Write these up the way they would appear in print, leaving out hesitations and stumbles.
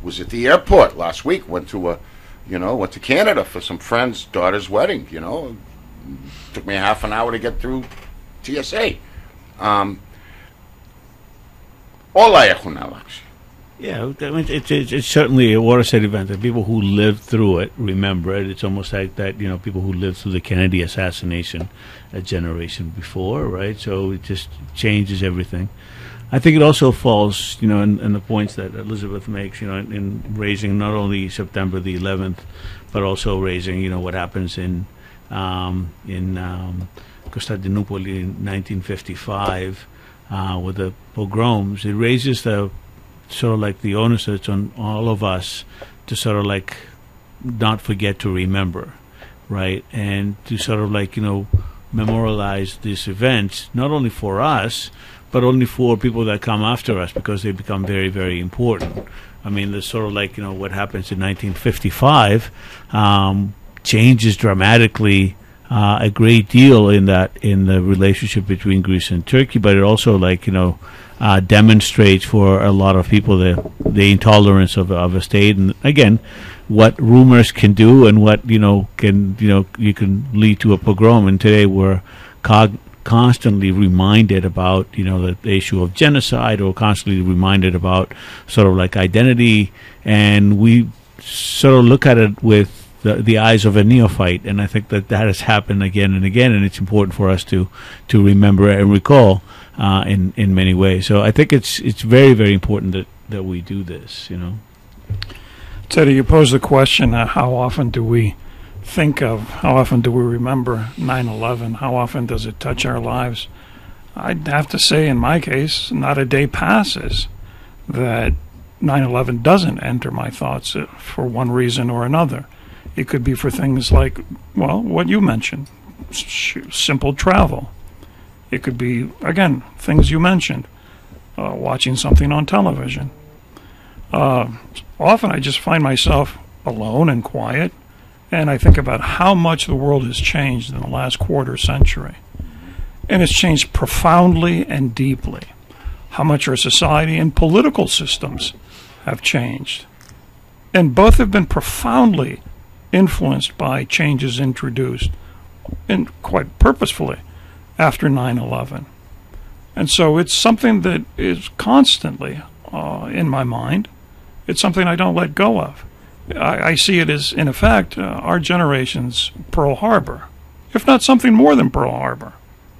was at the airport last week. Went to Canada for some friend's daughter's wedding. Took me a half an hour to get through TSA. Όλα έχουν αλλάξει. Yeah, I mean, it's certainly a watershed event. The people who lived through it remember it. It's almost like that, people who lived through the Kennedy assassination a generation before, right? So it just changes everything. I think it also falls, in the points that Elizabeth makes, in raising not only September the 11th, but also raising, what happens in Constantinople in 1955 with the pogroms. It raises the sort of like the onus that's on all of us to sort of like not forget to remember, right? And to sort of like, memorialize these events, not only for us, but only for people that come after us, because they become very, very important. I mean, there's sort of like, what happens in 1955 changes dramatically a great deal in the relationship between Greece and Turkey, but it also like, demonstrates for a lot of people the intolerance of a state, and again, what rumors can do and what you can lead to a pogrom. And today we're constantly reminded about the issue of genocide, or constantly reminded about sort of like identity, and we sort of look at it with the eyes of a neophyte, and I think that has happened again and again, and it's important for us to remember and recall in many ways. So I think it's very, very important that we do this. Teddy, you posed the question: how often do we remember 9/11? How often does it touch our lives? I'd have to say, in my case, not a day passes that 9/11 doesn't enter my thoughts for one reason or another. It could be for things like, what you mentioned, simple travel. It could be, again, things you mentioned, watching something on television. Often I just find myself alone and quiet, and I think about how much the world has changed in the last quarter century. And it's changed profoundly and deeply. How much our society and political systems have changed. And both have been profoundly influenced by changes introduced, and quite purposefully, after 9/11. And so it's something that is constantly in my mind. It's something I don't let go of. I see it as, in effect, our generation's Pearl Harbor, if not something more than Pearl Harbor.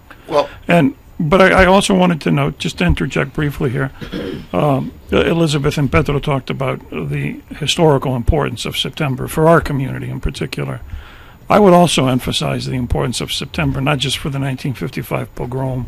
But I also wanted to note, just to interject briefly here, Elizabeth and Pedro talked about the historical importance of September for our community in particular. I would also emphasize the importance of September, not just for the 1955 pogrom,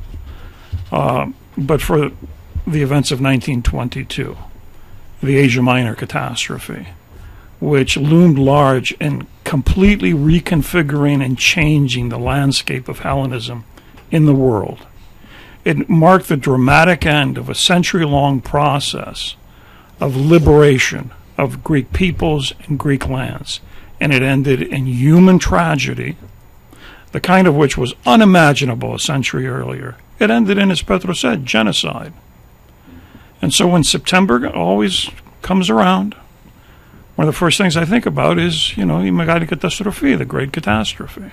but for the events of 1922, the Asia Minor catastrophe, which loomed large in completely reconfiguring and changing the landscape of Hellenism in the world. It marked the dramatic end of a century-long process of liberation of Greek peoples and Greek lands, and it ended in human tragedy, the kind of which was unimaginable a century earlier. It ended in, as Pedro said, genocide. And so when September always comes around, one of the first things I think about is, η μεγάλη καταστροφή, the great catastrophe.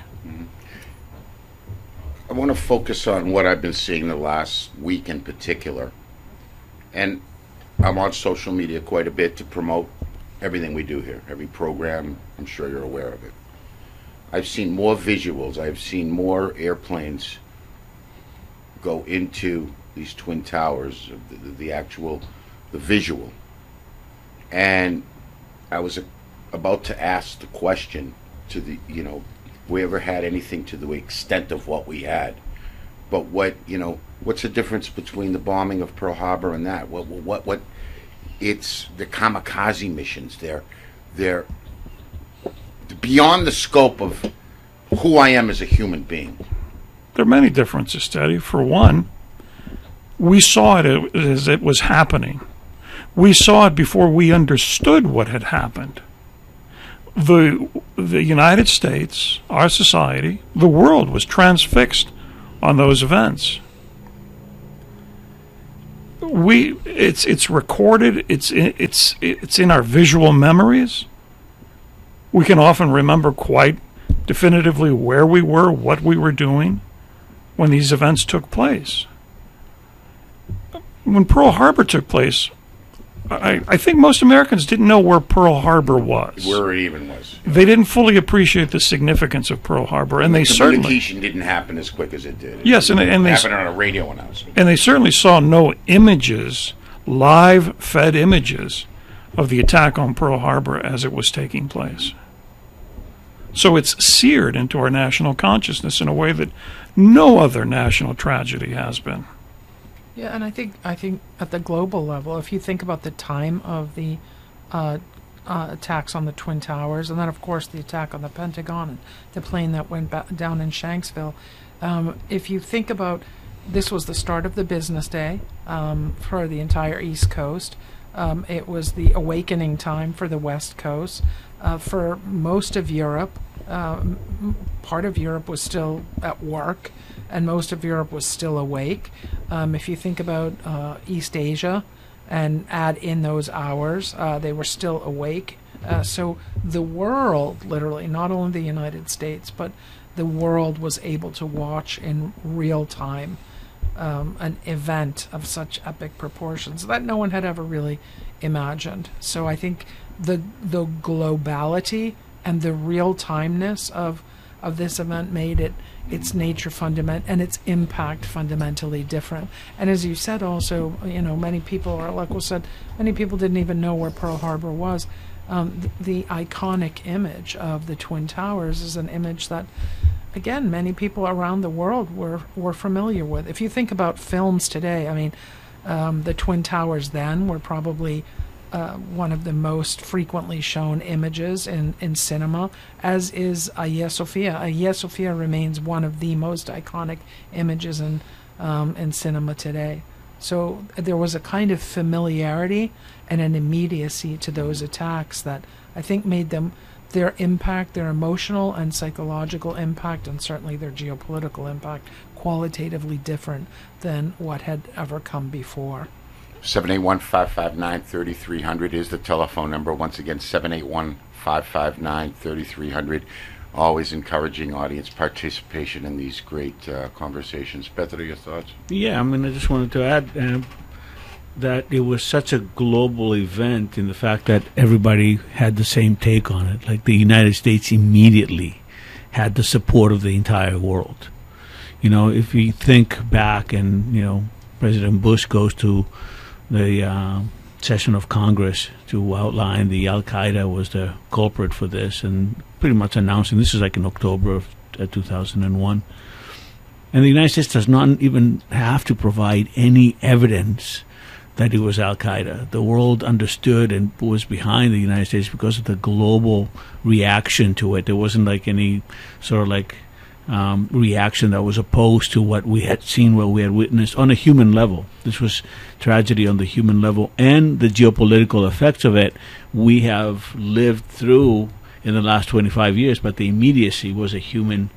I want to focus on what I've been seeing the last week in particular. And I'm on social media quite a bit to promote everything we do here, every program. I'm sure you're aware of it. I've seen more visuals. I've seen more airplanes go into these twin towers, the visual. And I was about to ask the question to we ever had anything to the extent of what we had, but what's the difference between the bombing of Pearl Harbor and that? What it's the kamikaze missions. They're beyond the scope of who I am as a human being. There are many differences, Teddy. For one, we saw it as it was happening. We saw it before we understood what had happened. The United States, our society, the world was transfixed on those events. it's recorded. It's in our visual memories. We can often remember quite definitively where we were, what we were doing when these events took place. When Pearl Harbor took place, I think most Americans didn't know where Pearl Harbor was. Where it even was. They didn't fully appreciate the significance of Pearl Harbor, and they certainly communication didn't happen as quick as it did. Yes, and they happened on a radio announcement. And they certainly saw no images, live fed images, of the attack on Pearl Harbor as it was taking place. So it's seared into our national consciousness in a way that no other national tragedy has been. Yeah, and I think at the global level, if you think about the time of the attacks on the Twin Towers, and then of course the attack on the Pentagon and the plane that went down in Shanksville, if you think about, this was the start of the business day for the entire East Coast. It was the awakening time for the West Coast. For most of Europe, part of Europe was still at work, and most of Europe was still awake. If you think about East Asia and add in those hours, they were still awake. So the world, literally, not only the United States, but the world was able to watch in real time an event of such epic proportions that no one had ever really imagined. So I think the globality and the real timeness of this event made its nature and its impact fundamentally different. And as you said, also, many people, or like was said, many people didn't even know where Pearl Harbor was. The iconic image of the Twin Towers is an image that, again, many people around the world were familiar with. If you think about films today, I mean, the Twin Towers then were probably one of the most frequently shown images in cinema, as is Hagia Sophia. Hagia Sophia remains one of the most iconic images in cinema today. So there was a kind of familiarity and an immediacy to those attacks that I think made their impact, their emotional and psychological impact, and certainly their geopolitical impact, qualitatively different than what had ever come before. 781-559-3300 is the telephone number. Once again, 781-559-3300. Always encouraging audience participation in these great conversations. Pedro, your thoughts? Yeah, I mean, I just wanted to add that it was such a global event in the fact that everybody had the same take on it. Like the United States immediately had the support of the entire world. If you think back and, President Bush goes to the session of Congress to outline the Al-Qaeda was the culprit for this, and pretty much announcing, this is like in October of 2001. And the United States does not even have to provide any evidence that it was Al-Qaeda. The world understood and was behind the United States because of the global reaction to it. There wasn't like any sort of like reaction that was opposed to what we had seen, what we had witnessed on a human level. This was tragedy on the human level, and the geopolitical effects of it we have lived through in the last 25 years, but the immediacy was a human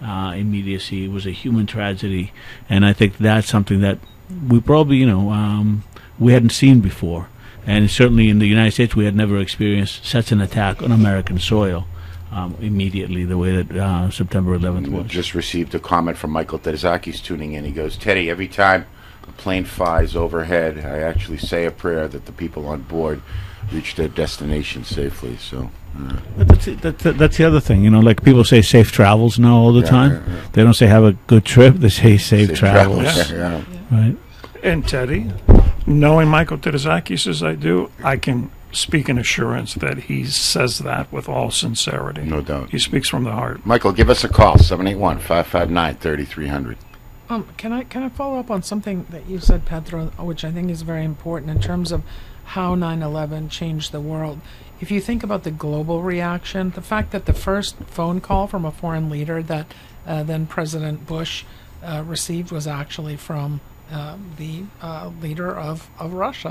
it was a human tragedy, and I think that's something that we probably we hadn't seen before, and certainly in the United States we had never experienced such an attack on American soil immediately the way that September 11th was. Just received a comment from Michael Terzakis tuning in. He goes, Teddy, every time a plane flies overhead, I actually say a prayer that the people on board reach their destination safely. So But that's the other thing, like people say safe travels now all the time. Yeah. They don't say have a good trip, they say safe travels. Yeah. Right? And Teddy, knowing Michael Terzakis as I do, I can speak in assurance that he says that with all sincerity. No doubt. He speaks from the heart. Michael, give us a call, 781-559-3300. Can I follow up on something that you said, Pedro, which I think is very important in terms of how 9/11 changed the world? If you think about the global reaction, the fact that the first phone call from a foreign leader that then President Bush received was actually from the leader of Russia,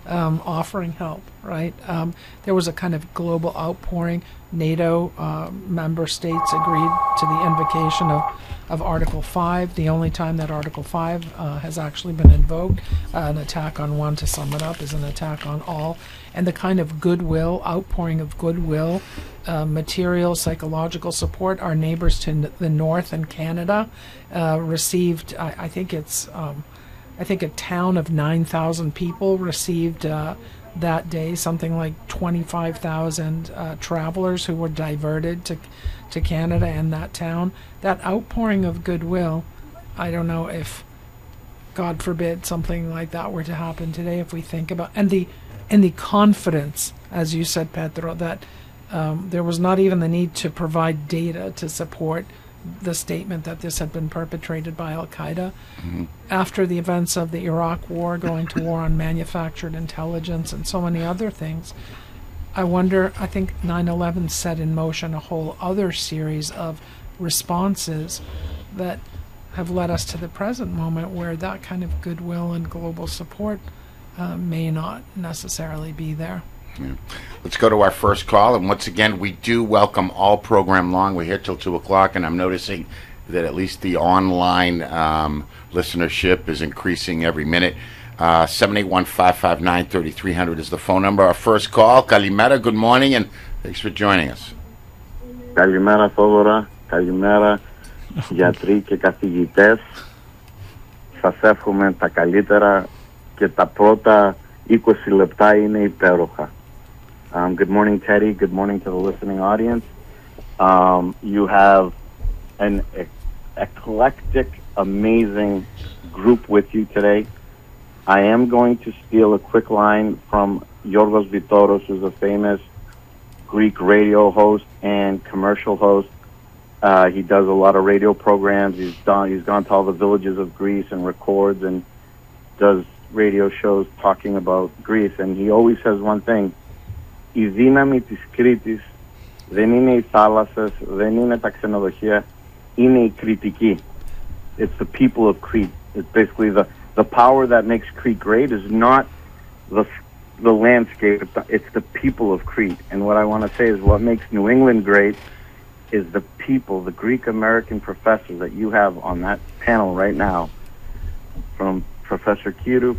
offering help, right? There was a kind of global outpouring. NATO member states agreed to the invocation of Article 5, the only time that Article 5 has actually been invoked. An attack on one, to sum it up, is an attack on all. And the kind of goodwill, outpouring of goodwill, material, psychological support. Our neighbors to the north in Canada received, I think a town of 9,000 people received that day something like 25,000 travelers who were diverted to Canada and that town. That outpouring of goodwill, I don't know if, God forbid, something like that were to happen today, if we think about, and the confidence, as you said, Pedro, that there was not even the need to provide data to support the statement that this had been perpetrated by Al-Qaeda. After the events of the Iraq War, going to war on manufactured intelligence and so many other things, I think 9/11 set in motion a whole other series of responses that have led us to the present moment where that kind of goodwill and global support may not necessarily be there. Yeah. Let's go to our first call, and once again, we do welcome all program long. We're here till 2 o'clock, and I'm noticing that at least the online listenership is increasing every minute. 781-559-3300 is the phone number. Our first call, Kalimera, good morning, and thanks for joining us. Καλημέρα Θόδωρα, καλημέρα γιατροί και καθηγητές. Σας εύχομαι τα καλύτερα και τα πρώτα 20 λεπτά είναι υπέροχα. Good morning, Teddy. Good morning to the listening audience. You have an eclectic, amazing group with you today. I am going to steal a quick line from Yorgos Vitoros, who's a famous Greek radio host and commercial host. He does a lot of radio programs. He's gone to all the villages of Greece and records and does radio shows talking about Greece. And he always says one thing: η δύναμη της Κρήτης δεν είναι οι θάλασσες, δεν είναι τα ξενοδοχεία, είναι η Κρητική. It's the people of Crete. It's basically the power that makes Crete great is not the landscape, it's the people of Crete. And what I want to say is what makes New England great is the people, the Greek-American professors that you have on that panel right now, from Professor Kiru,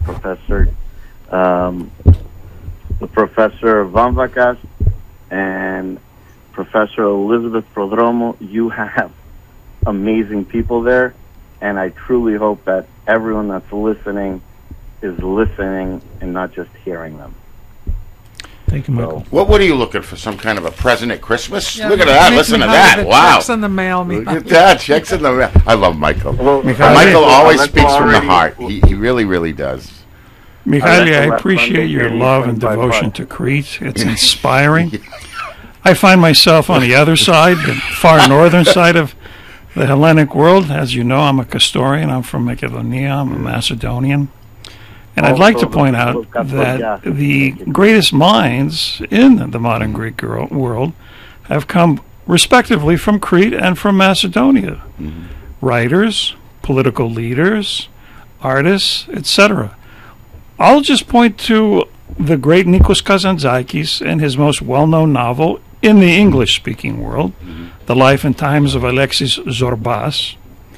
Professor Vamvakas, and Professor Elizabeth Prodromo. You have amazing people there, and I truly hope that everyone that's listening is listening and not just hearing them. Thank you, Michael. What are you looking for? Some kind of a present at Christmas? Yeah, Look at that. Listen to that. Wow. Checks in the mail. Look at that. Checks in the mail. I love Michael. Well, Michael always that's speaks from the already- heart. He really, really does. Mihaly, I last appreciate Sunday your game, love and 25 devotion bucks. to Crete. It's inspiring. I find myself on the other side, the far northern side of the Hellenic world. As you know, I'm a Castorian. I'm from Macedonia. I'm a Macedonian. And I'd like to point out that the greatest minds in the modern Greek world have come respectively from Crete and from Macedonia. Writers, political leaders, artists, etc. I'll just point to the great Nikos Kazantzakis and his most well-known novel in the English-speaking world, The Life and Times of Alexis Zorbas,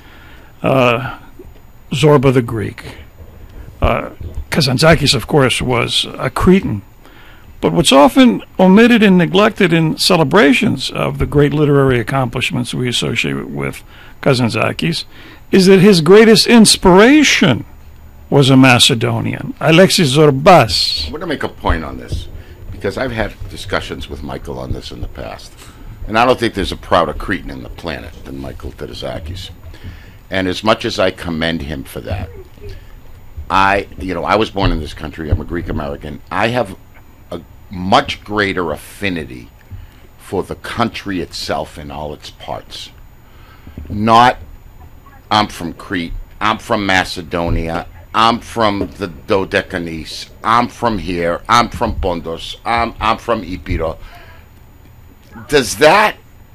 Zorba the Greek. Kazantzakis, of course, was a Cretan. But what's often omitted and neglected in celebrations of the great literary accomplishments we associate with Kazantzakis is that his greatest inspiration was a Macedonian, Alexis Zorbas. I'm going to make a point on this because I've had discussions with Michael on this in the past. And I don't think there's a prouder Cretan in the planet than Michael Tadazakis. And as much as I commend him for that, I was born in this country. I'm a Greek American. I have a much greater affinity for the country itself in all its parts. Not, I'm from Crete, I'm from Macedonia, I'm from the Dodecanese, I'm from here, I'm from Pontos, I'm from Epiro. Does that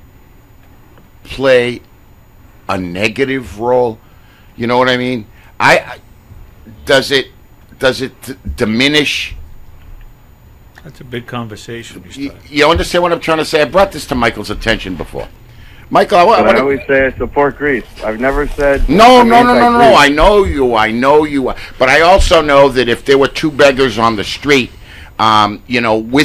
play a negative role? You know what I mean? Does it diminish That's a big conversation we started. You understand what I'm trying to say? I brought this to Michael's attention before. Michael, But I always say I support Greece. I've never said No. I'm anti-Greece. I know you. But I also know that if there were two beggars on the street, with